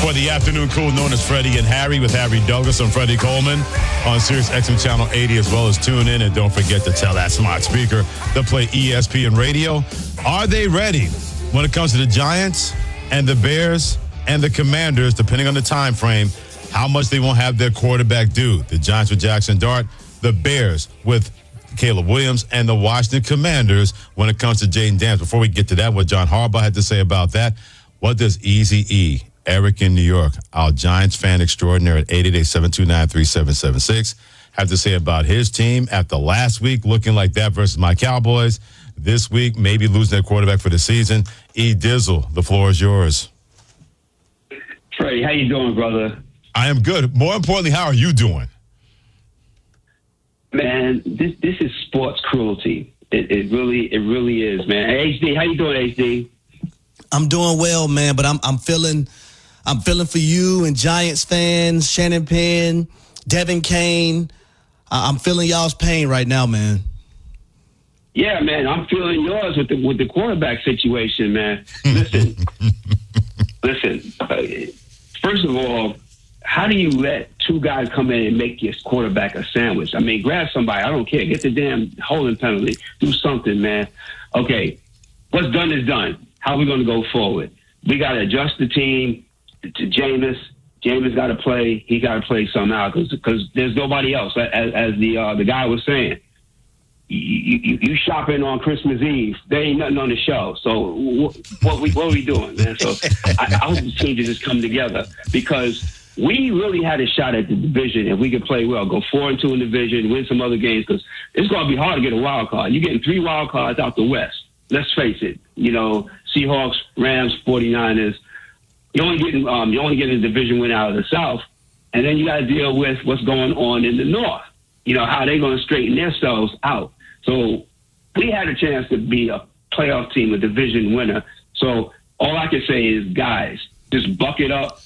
for the afternoon crew known as Freddie and Harry with Harry Douglas and Freddie Coleman on Sirius XM Channel 80, as well as tune in and don't forget to tell that smart speaker to play ESPN Radio. Are they ready when it comes to the Giants and the Bears and the Commanders, depending on the time frame, how much they won't have their quarterback do? The Giants with Jackson Dart, the Bears with Caleb Williams, and the Washington Commanders when it comes to Jaden Daniels. Before we get to that, what John Harbaugh had to say about that, what does Eazy-E, Eric in New York, our Giants fan extraordinaire at 888-729-3776, have to say about his team after last week looking like that versus my Cowboys? This week, maybe losing their quarterback for the season. E. Dizzle, the floor is yours. Freddie, how you doing, brother? I am good. More importantly, how are you doing? Man, this is sports cruelty. It really is, man. Hey, HD, how you doing, HD? I'm doing well, man, but I'm feeling for you and Giants fans, Shannon Penn, Devin Kane. I'm feeling y'all's pain right now, man. Yeah, man, I'm feeling yours with the quarterback situation, man. Listen. First of all, how do you let two guys come in and make your quarterback a sandwich? I mean, grab somebody. I don't care. Get the damn holding penalty. Do something, man. Okay, what's done is done. How are we going to go forward? We got to adjust the team to Jameis. Jameis got to play. He got to play somehow because there's nobody else. As the guy was saying, you shopping on Christmas Eve. There ain't nothing on the show. So what are we doing, man? So I hope the team just come together because we really had a shot at the division if we could play well, go 4-2 in the division, win some other games because it's going to be hard to get a wild card. You're getting 3 wild cards out the West. Let's face it. You know, Seahawks, Rams, 49ers. You're only getting a division win out of the South, and then you got to deal with what's going on in the North. You know, how they're going to straighten themselves out. So we had a chance to be a playoff team, a division winner. So all I can say is, guys, just buck it up,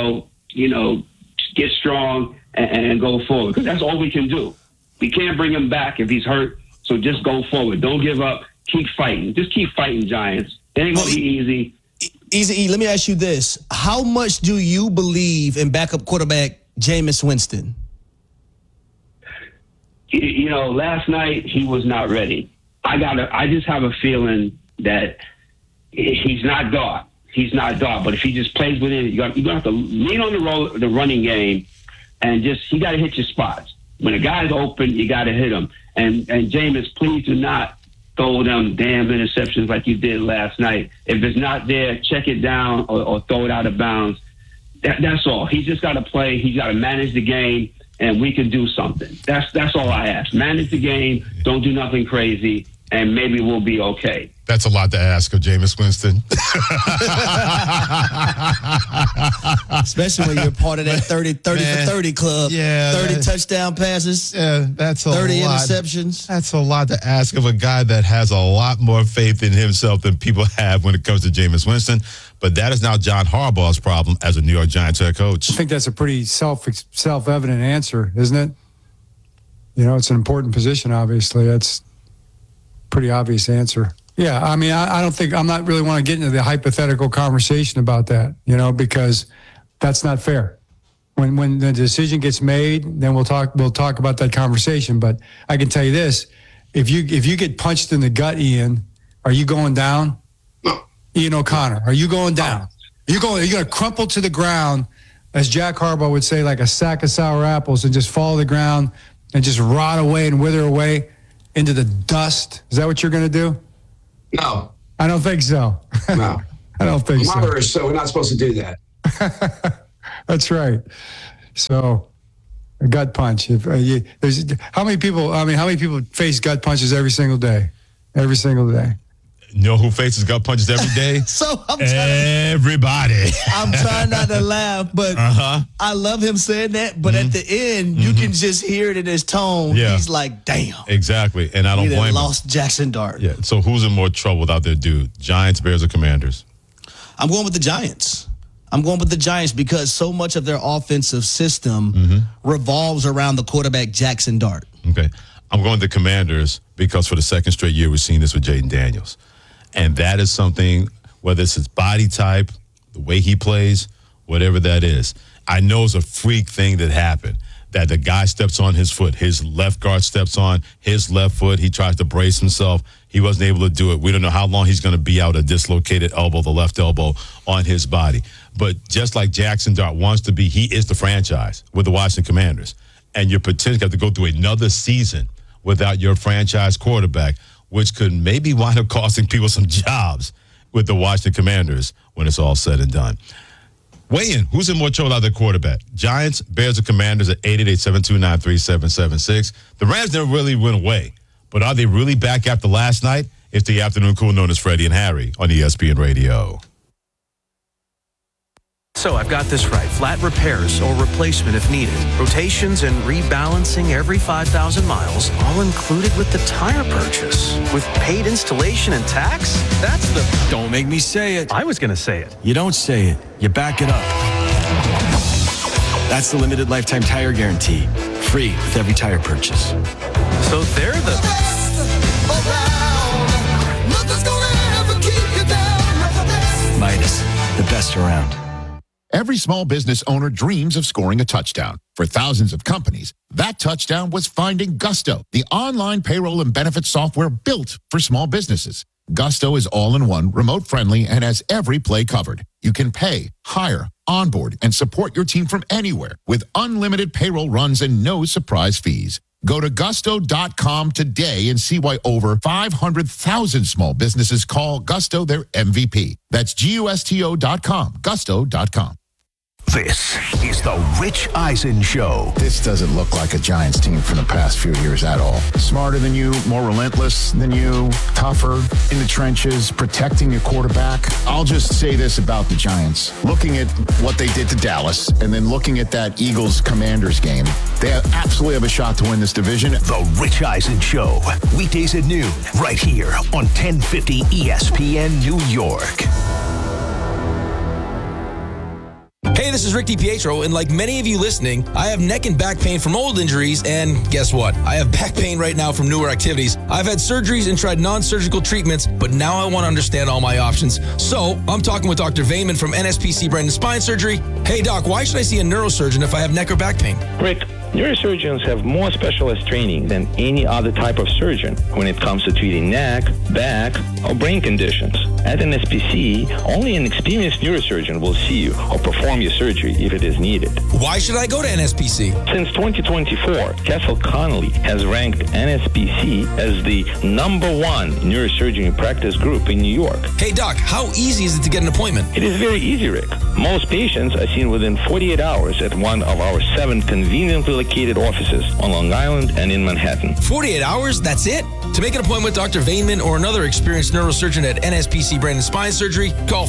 get strong and go forward because that's all we can do. We can't bring him back if he's hurt. So just go forward. Don't give up. Keep fighting. Just keep fighting, Giants. It ain't going to be easy. Easy, let me ask you this. How much do you believe in backup quarterback Jameis Winston? Last night he was not ready. I just have a feeling that he's not dark. He's not dark. But if he just plays within it, you're going to have to lean on the running game and he got to hit your spots. When a guy's open, you got to hit him. And Jameis, please do not throw them damn interceptions like you did last night. If it's not there, check it down or throw it out of bounds. That's all. He's just got to play. He's got to manage the game, and we can do something. That's all I ask. Manage the game. Don't do nothing crazy, and maybe we'll be okay. That's a lot to ask of Jameis Winston. Especially when you're part of that 30 for 30 club. Yeah. 30 touchdown passes. Yeah, that's a 30 lot. interceptions. That's a lot to ask of a guy that has a lot more faith in himself than people have when it comes to Jameis Winston. But that is now John Harbaugh's problem as a New York Giants head coach. I think that's a pretty self-evident answer, isn't it? It's an important position, obviously. That's a pretty obvious answer. Yeah, I mean, I don't think I'm not really want to get into the hypothetical conversation about that, because that's not fair. When the decision gets made, then we'll talk about that conversation. But I can tell you this: if you get punched in the gut, Ian, are you going down? No. Ian O'Connor, are you going down? You're going to crumple to the ground, as Jack Harbaugh would say, like a sack of sour apples, and just fall to the ground and just rot away and wither away into the dust. Is that what you're going to do? No. I don't think so. No. I don't think so. Monitors, so we're not supposed to do that. That's right. So, a gut punch. How many people face gut punches every single day? Every single day. You know who faces gut punches every day? Everybody. I'm trying not to laugh, but I love him saying that. But at the end, you can just hear it in his tone. Yeah. He's like, damn. Exactly. And I don't blame him. Lost Jackson Dart. Yeah. So who's in more trouble without their dude? Giants, Bears, or Commanders? I'm going with the Giants. Because so much of their offensive system revolves around the quarterback Jackson Dart. Okay. I'm going with the Commanders because for the second straight year, we've seen this with Jaden Daniels. And that is something, whether it's his body type, the way he plays, whatever that is. I know it's a freak thing that happened, that the guy steps on his foot. His left guard steps on his left foot. He tries to brace himself. He wasn't able to do it. We don't know how long he's going to be out, a dislocated elbow, the left elbow on his body. But just like Jackson Dart wants to be, he is the franchise with the Washington Commanders. And you're potentially have to go through another season without your franchise quarterback, which could maybe wind up costing people some jobs with the Washington Commanders when it's all said and done. Weigh in. Who's in more trouble out of the quarterback? Giants, Bears, or Commanders at 888-729-3776. The Rams never really went away, but are they really back after last night? It's the afternoon cool known as Freddie and Harry on ESPN Radio. So I've got this right. Flat repairs or replacement if needed. Rotations and rebalancing every 5,000 miles, all included with the tire purchase. With paid installation and tax? That's the... Don't make me say it. I was going to say it. You don't say it. You back it up. That's the limited lifetime tire guarantee. Free with every tire purchase. So they're the... Midas, the best around. Every small business owner dreams of scoring a touchdown. For thousands of companies, that touchdown was finding Gusto, the online payroll and benefits software built for small businesses. Gusto is all-in-one, remote-friendly, and has every play covered. You can pay, hire, onboard, and support your team from anywhere with unlimited payroll runs and no surprise fees. Go to gusto.com today and see why over 500,000 small businesses call Gusto their MVP. That's gusto.com, gusto.com. This is the Rich Eisen Show. This doesn't look like a Giants team from the past few years at all. Smarter than you, more relentless than you, tougher, in the trenches, protecting your quarterback. I'll just say this about the Giants. Looking at what they did to Dallas and then looking at that Eagles-Commanders game, they absolutely have a shot to win this division. The Rich Eisen Show. Weekdays at noon, right here on 1050 ESPN New York. Hey, this is Rick DiPietro, and like many of you listening, I have neck and back pain from old injuries, and guess what? I have back pain right now from newer activities. I've had surgeries and tried non-surgical treatments, but now I want to understand all my options. So, I'm talking with Dr. Vayman from NSPC Brain and Spine Surgery. Hey, Doc, why should I see a neurosurgeon if I have neck or back pain? Rick, neurosurgeons have more specialized training than any other type of surgeon when it comes to treating neck, back, or brain conditions. At NSPC, only an experienced neurosurgeon will see you or perform your surgery if it is needed. Why should I go to NSPC? Since 2024, Castle Connolly has ranked NSPC as the #1 neurosurgery practice group in New York. Hey, Doc, how easy is it to get an appointment? It is very easy, Rick. Most patients are seen within 48 hours at one of our 7 conveniently located offices on Long Island and in Manhattan. 48 hours? That's it? To make an appointment with Dr. Vayman or another experienced neurosurgeon at NSPC Brain and Spine Surgery, call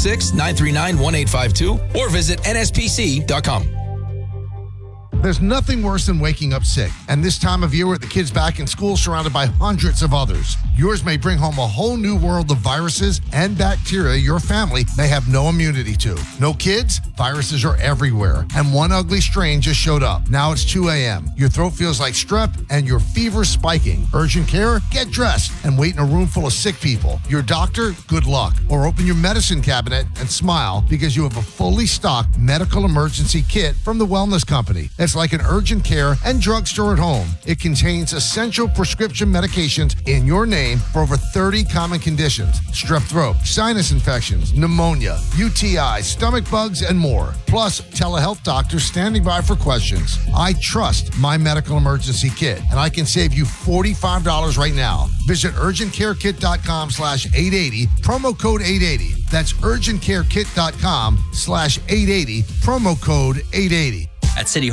516-939-1852 or visit nspc.com. There's nothing worse than waking up sick. And this time of year with the kids back in school surrounded by hundreds of others, yours may bring home a whole new world of viruses and bacteria your family may have no immunity to. No kids? Viruses are everywhere. And one ugly strain just showed up. Now it's 2 a.m. Your throat feels like strep and your fever's spiking. Urgent care? Get dressed and wait in a room full of sick people. Your doctor? Good luck. Or open your medicine cabinet and smile because you have a fully stocked medical emergency kit from the Wellness Company. It's like an urgent care and drugstore at home. It contains essential prescription medications in your name for over 30 common conditions: strep throat, sinus infections, pneumonia, UTI, stomach bugs, and more. Plus, telehealth doctors standing by for questions. I trust my medical emergency kit, and I can save you $45 right now. Visit urgentcarekit.com/880, promo code 880. That's urgentcarekit.com/880, promo code 880. At City